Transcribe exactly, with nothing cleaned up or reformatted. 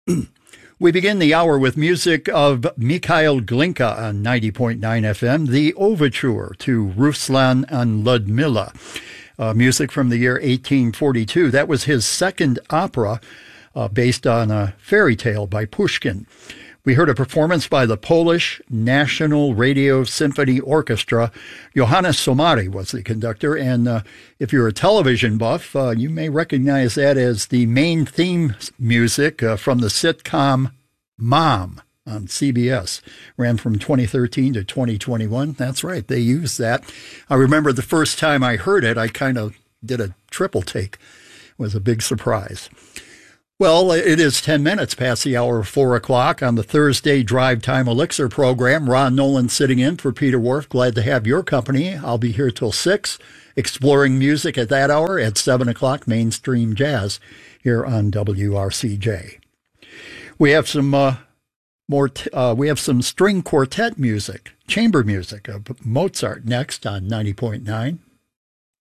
We begin the hour with music of Mikhail Glinka on ninety point nine F M, the overture to Ruslan and Ludmilla, uh, music from the year eighteen forty-two. That was his second opera uh, based on a fairy tale by Pushkin. We heard a performance by the Polish National Radio Symphony Orchestra. Johannes Somari was the conductor, and uh, if you're a television buff, uh, you may recognize that as the main theme music uh, from the sitcom Mom on C B S. Ran from twenty thirteen to twenty twenty-one. That's right, they used that. I remember the first time I heard it, I kind of did a triple take. It was a big surprise. Well, it is ten minutes past the hour of four o'clock on the Thursday Drive Time Elixir program. Ron Nolan sitting in for Peter Wharf. Glad to have your company. I'll be here till six, exploring music at that hour. At seven o'clock, Mainstream Jazz here on W R C J. We have some uh, more. T- uh, we have some string quartet music, chamber music of Mozart next on ninety point nine.